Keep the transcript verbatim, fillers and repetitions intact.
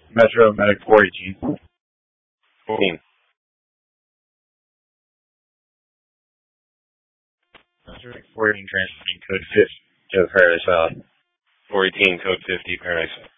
Metro Medic four eighteen. fourteen. Metro Medic four eighteen transmitting code fifty to Paradise Valley. four eighteen, code fifty, Paradise Valley.